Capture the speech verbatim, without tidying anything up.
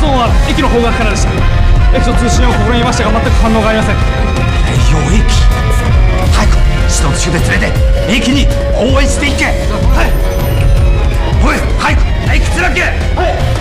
発音は駅の方角からでした。駅と通信を試みましたが全く反応がありません。 大洋駅。早く指導中で連れて駅に応援していけ。はい。おい早く駅つらけ。はい。